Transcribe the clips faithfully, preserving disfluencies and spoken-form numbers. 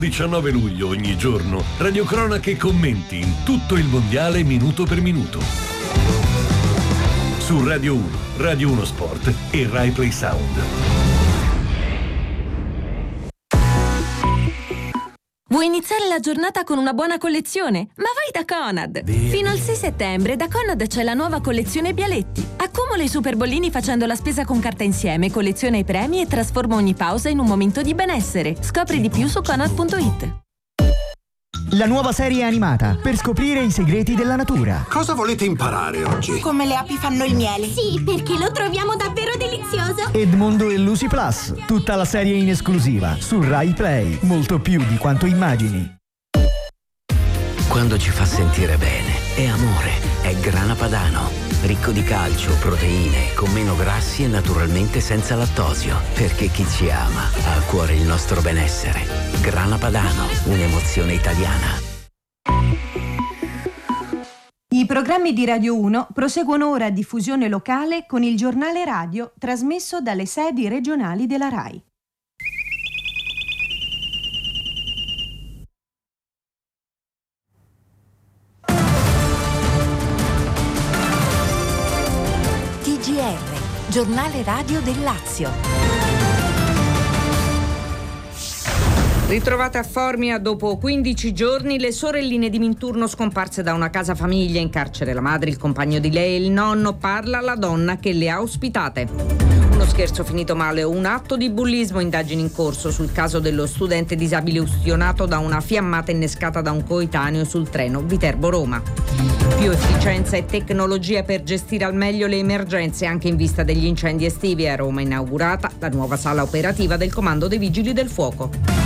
diciannove luglio ogni giorno, radiocronache e commenti in tutto il mondiale minuto per minuto. Su Radio uno, Radio uno Sport e Rai Play Sound. Vuoi iniziare la giornata con una buona collezione? Ma vai da Conad! Fino al sei settembre da Conad c'è la nuova collezione Bialetti. Accumula i super bollini facendo la spesa con carta insieme, colleziona i premi e trasforma ogni pausa in un momento di benessere. Scopri di più su conad punto it. La nuova serie animata per scoprire i segreti della natura. Cosa volete imparare oggi? Come le api fanno il miele. Sì, perché lo troviamo davvero delizioso. Edmondo e Lucy Plus, tutta la serie in esclusiva su Rai Play, molto più di quanto immagini. Quando ci fa sentire bene, è amore, è Grana Padano, ricco di calcio, proteine, con meno grassi e naturalmente senza lattosio, perché chi ci ama ha a cuore il nostro benessere. Grana Padano, un'emozione italiana. I programmi di Radio uno proseguono ora a diffusione locale con il giornale radio trasmesso dalle sedi regionali della Rai. T G R, giornale radio del Lazio. Ritrovate a Formia dopo quindici giorni le sorelline di Minturno scomparse da una casa famiglia. In carcere la madre, il compagno di lei e il nonno. Parla la donna che le ha ospitate. Uno scherzo finito male o un atto di bullismo. Indagini in corso sul caso dello studente disabile ustionato da una fiammata innescata da un coetaneo sul treno Viterbo-Roma. Più efficienza e tecnologia per gestire al meglio le emergenze anche in vista degli incendi estivi. A Roma è inaugurata la nuova sala operativa del Comando dei Vigili del Fuoco.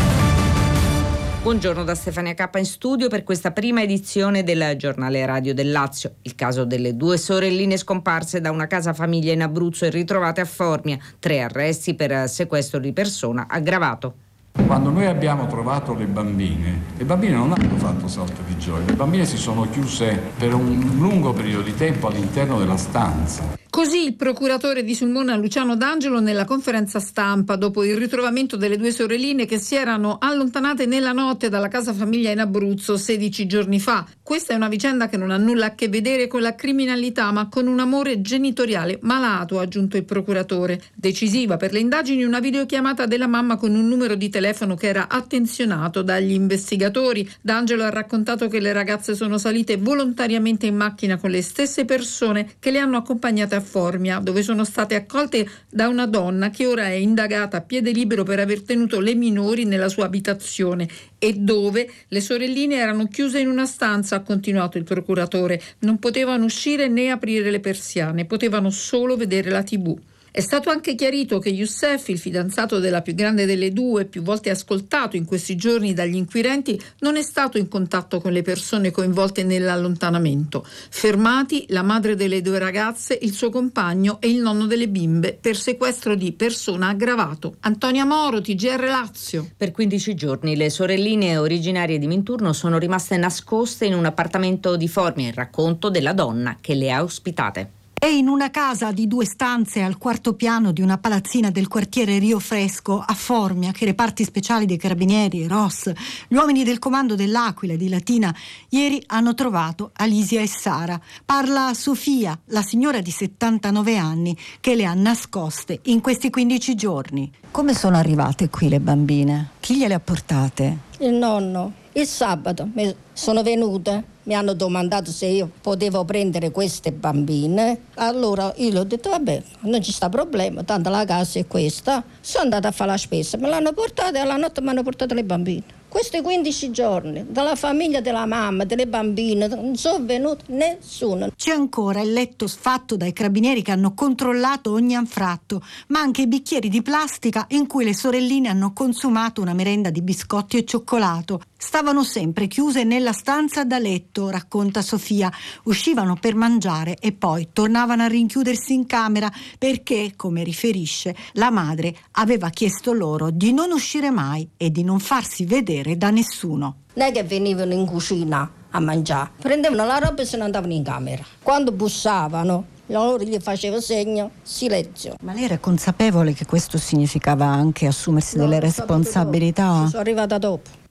Buongiorno da Stefania Cappa in studio per questa prima edizione del giornale radio del Lazio. Il caso delle due sorelline scomparse da una casa famiglia in Abruzzo e ritrovate a Formia. Tre arresti per sequestro di persona aggravato. Quando noi abbiamo trovato le bambine, le bambine non hanno fatto salto di gioia, le bambine si sono chiuse per un lungo periodo di tempo all'interno della stanza. Così il procuratore di Sulmona Luciano D'Angelo nella conferenza stampa dopo il ritrovamento delle due sorelline che si erano allontanate nella notte dalla casa famiglia in Abruzzo sedici giorni fa. Questa è una vicenda che non ha nulla a che vedere con la criminalità ma con un amore genitoriale malato, ha aggiunto il procuratore. Decisiva per le indagini una videochiamata della mamma con un numero di telefono che era attenzionato dagli investigatori. D'Angelo ha raccontato che le ragazze sono salite volontariamente in macchina con le stesse persone che le hanno accompagnate a Formia, dove sono state accolte da una donna che ora è indagata a piede libero per aver tenuto le minori nella sua abitazione e dove le sorelline erano chiuse in una stanza, ha continuato il procuratore. Non potevano uscire né aprire le persiane, potevano solo vedere la tivù. È stato anche chiarito che Youssef, il fidanzato della più grande delle due, più volte ascoltato in questi giorni dagli inquirenti, non è stato in contatto con le persone coinvolte nell'allontanamento. Fermati la madre delle due ragazze, il suo compagno e il nonno delle bimbe per sequestro di persona aggravato. Antonia Moro, T G R Lazio. Per quindici giorni le sorelline originarie di Minturno sono rimaste nascoste in un appartamento di Formia. Il racconto della donna che le ha ospitate. È in una casa di due stanze al quarto piano di una palazzina del quartiere Rio Fresco a Formia che i reparti speciali dei Carabinieri e R O S, gli uomini del comando dell'Aquila e di Latina, ieri hanno trovato Alisia e Sara. Parla Sofia, la signora di settantanove anni, che le ha nascoste in questi quindici giorni. Come sono arrivate qui le bambine? Chi gliele ha portate? Il nonno. Il sabato mi sono venute, mi hanno domandato se io potevo prendere queste bambine. Allora io ho detto vabbè, non ci sta problema, tanto la casa è questa. Sono andata a fare la spesa, me l'hanno portata e alla notte mi hanno portato le bambine. Questi quindici giorni, dalla famiglia della mamma, delle bambine, non sono venuto nessuno. C'è ancora il letto sfatto dai carabinieri che hanno controllato ogni anfratto, ma anche i bicchieri di plastica in cui le sorelline hanno consumato una merenda di biscotti e cioccolato. Stavano sempre chiuse nella stanza da letto, racconta Sofia. Uscivano per mangiare e poi tornavano a rinchiudersi in camera perché, come riferisce, la madre aveva chiesto loro di non uscire mai e di non farsi vedere da nessuno. Non è che venivano in cucina a mangiare, prendevano la roba e se ne andavano in camera. Quando bussavano, loro gli faceva segno silenzio. Ma lei era consapevole che questo significava anche assumersi no, delle responsabilità? Sono arrivata dopo.